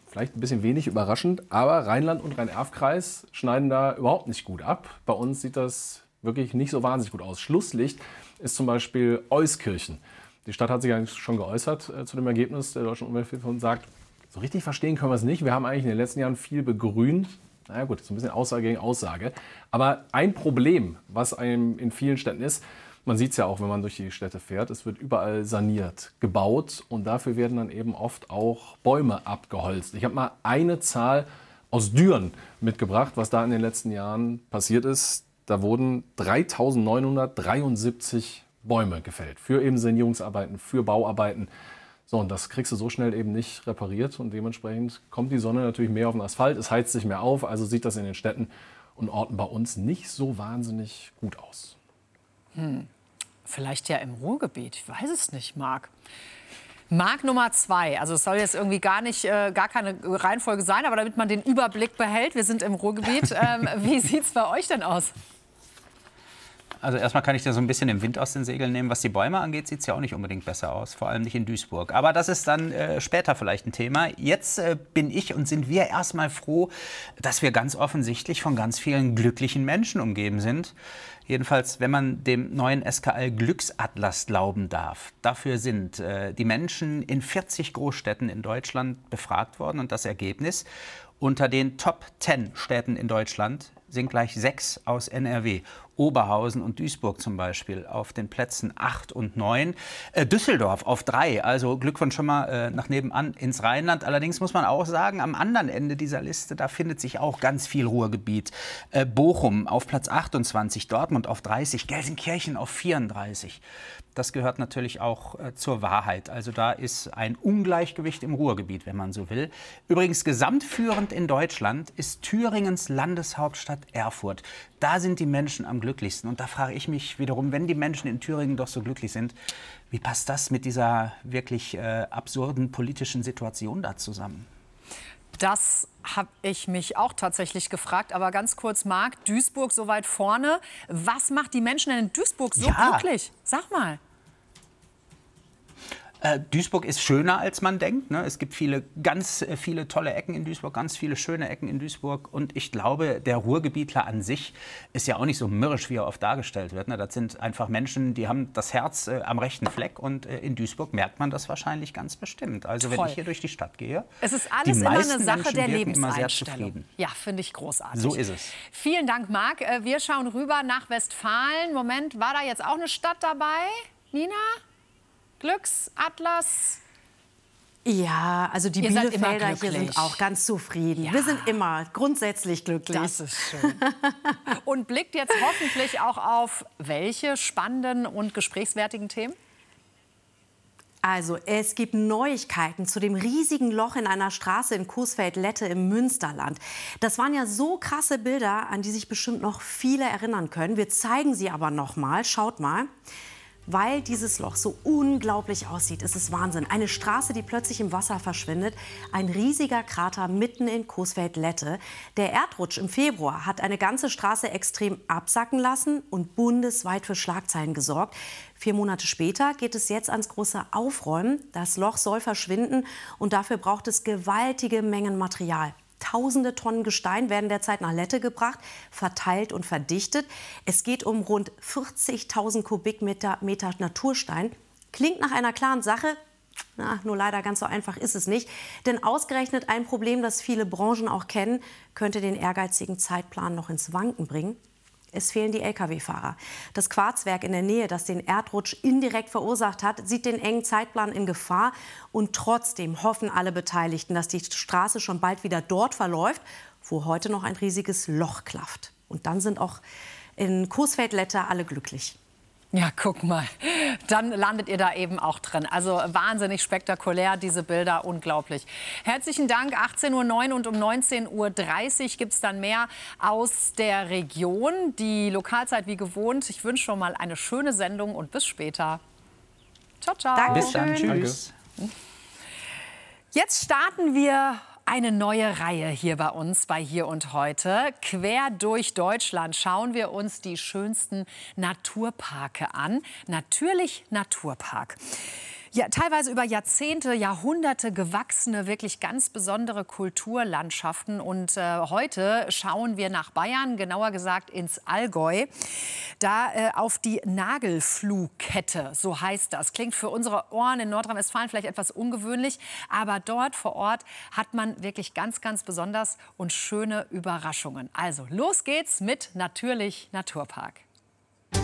vielleicht ein bisschen wenig überraschend, aber Rheinland und Rhein-Erf-Kreis schneiden da überhaupt nicht gut ab. Bei uns sieht das wirklich nicht so wahnsinnig gut aus. Schlusslicht ist zum Beispiel Euskirchen. Die Stadt hat sich eigentlich schon geäußert zu dem Ergebnis. Der Deutschen Umwelthilfe und sagt, so richtig verstehen können wir es nicht. Wir haben eigentlich in den letzten Jahren viel begrünt. Na gut, so ein bisschen Aussage gegen Aussage. Aber ein Problem, was einem in vielen Städten ist, man sieht es ja auch, wenn man durch die Städte fährt, es wird überall saniert, gebaut und dafür werden dann eben oft auch Bäume abgeholzt. Ich habe mal eine Zahl aus Düren mitgebracht, was da in den letzten Jahren passiert ist. Da wurden 3.973 Bäume gefällt für eben Sanierungsarbeiten, für Bauarbeiten. So, und das kriegst du so schnell eben nicht repariert und dementsprechend kommt die Sonne natürlich mehr auf den Asphalt, es heizt sich mehr auf, also sieht das in den Städten und Orten bei uns nicht so wahnsinnig gut aus. Vielleicht ja im Ruhrgebiet, ich weiß es nicht, Marc. Marc Nummer 2, also es soll jetzt irgendwie gar keine Reihenfolge sein, aber damit man den Überblick behält, wir sind im Ruhrgebiet. Wie sieht es bei euch denn aus? Also erstmal kann ich dir so ein bisschen den Wind aus den Segeln nehmen. Was die Bäume angeht, sieht es ja auch nicht unbedingt besser aus, vor allem nicht in Duisburg. Aber das ist dann später vielleicht ein Thema. Jetzt bin ich und sind wir erstmal froh, dass wir ganz offensichtlich von ganz vielen glücklichen Menschen umgeben sind. Jedenfalls, wenn man dem neuen SKL Glücksatlas glauben darf. Dafür sind die Menschen in 40 Großstädten in Deutschland befragt worden. Und das Ergebnis: unter den Top 10 Städten in Deutschland sind gleich 6 aus NRW. Oberhausen und Duisburg zum Beispiel auf den Plätzen 8 und 9. Düsseldorf auf 3, also Glückwunsch schon mal nach nebenan ins Rheinland. Allerdings muss man auch sagen, am anderen Ende dieser Liste, da findet sich auch ganz viel Ruhrgebiet. Bochum auf Platz 28, Dortmund auf 30, Gelsenkirchen auf 34. Das gehört natürlich auch zur Wahrheit. Also da ist ein Ungleichgewicht im Ruhrgebiet, wenn man so will. Übrigens gesamtführend in Deutschland ist Thüringens Landeshauptstadt Erfurt. Da sind die Menschen am glücklichsten. Und da frage ich mich wiederum, wenn die Menschen in Thüringen doch so glücklich sind, wie passt das mit dieser wirklich absurden politischen Situation da zusammen? Das habe ich mich auch tatsächlich gefragt. Aber ganz kurz, Marc, Duisburg so weit vorne. Was macht die Menschen denn in Duisburg so glücklich? Sag mal. Duisburg ist schöner, als man denkt. Ne? Es gibt ganz viele tolle Ecken in Duisburg, ganz viele schöne Ecken in Duisburg. Und ich glaube, der Ruhrgebietler an sich ist ja auch nicht so mürrisch, wie er oft dargestellt wird. Ne? Das sind einfach Menschen, die haben das Herz am rechten Fleck. Und in Duisburg merkt man das wahrscheinlich ganz bestimmt. Also wenn ich hier durch die Stadt gehe, es ist alles immer eine Sache der Lebenseinstellung. Sehr zufrieden. Ja, finde ich großartig. So ist es. Vielen Dank, Marc. Wir schauen rüber nach Westfalen. Moment, war da jetzt auch eine Stadt dabei? Nina? Glücksatlas? Ja, also die Bielefelder hier sind auch ganz zufrieden. Ja. Wir sind immer grundsätzlich glücklich. Das ist schön. Und blickt jetzt hoffentlich auch auf welche spannenden und gesprächswertigen Themen? Also, es gibt Neuigkeiten zu dem riesigen Loch in einer Straße in Coesfeld-Lette im Münsterland. Das waren ja so krasse Bilder, an die sich bestimmt noch viele erinnern können. Wir zeigen sie aber noch mal. Schaut mal. Weil dieses Loch so unglaublich aussieht, ist es Wahnsinn. Eine Straße, die plötzlich im Wasser verschwindet. Ein riesiger Krater mitten in Coesfeld-Lette. Der Erdrutsch im Februar hat eine ganze Straße extrem absacken lassen und bundesweit für Schlagzeilen gesorgt. 4 Monate später geht es jetzt ans große Aufräumen. Das Loch soll verschwinden und dafür braucht es gewaltige Mengen Material. Tausende Tonnen Gestein werden derzeit nach Lette gebracht, verteilt und verdichtet. Es geht um rund 40.000 Kubikmeter Naturstein. Klingt nach einer klaren Sache. Nur leider ganz so einfach ist es nicht. Denn ausgerechnet ein Problem, das viele Branchen auch kennen, könnte den ehrgeizigen Zeitplan noch ins Wanken bringen. Es fehlen die Lkw-Fahrer. Das Quarzwerk in der Nähe, das den Erdrutsch indirekt verursacht hat, sieht den engen Zeitplan in Gefahr. Und trotzdem hoffen alle Beteiligten, dass die Straße schon bald wieder dort verläuft, wo heute noch ein riesiges Loch klafft. Und dann sind auch in Coesfeld-Lette alle glücklich. Ja, guck mal, dann landet ihr da eben auch drin. Also wahnsinnig spektakulär, diese Bilder, unglaublich. Herzlichen Dank, 18:09 Uhr und um 19:30 Uhr gibt es dann mehr aus der Region. Die Lokalzeit wie gewohnt. Ich wünsche schon mal eine schöne Sendung und bis später. Ciao, ciao. Dankeschön. Bis dann, tschüss. Jetzt starten wir eine neue Reihe hier bei uns bei Hier und Heute. Quer durch Deutschland schauen wir uns die schönsten Naturparke an. Natürlich Naturpark. Ja, teilweise über Jahrzehnte, Jahrhunderte gewachsene, wirklich ganz besondere Kulturlandschaften. Und heute schauen wir nach Bayern, genauer gesagt ins Allgäu. Da auf die Nagelfluhkette, so heißt das. Klingt für unsere Ohren in Nordrhein-Westfalen vielleicht etwas ungewöhnlich. Aber dort vor Ort hat man wirklich ganz, ganz besonders und schöne Überraschungen. Also los geht's mit Natürlich Naturpark.